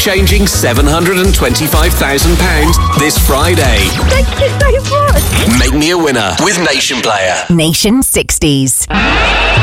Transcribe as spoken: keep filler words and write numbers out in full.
life-changing seven hundred twenty-five thousand pounds this Friday. Thank you so much. Make me a winner with Nation Player. Nation sixties.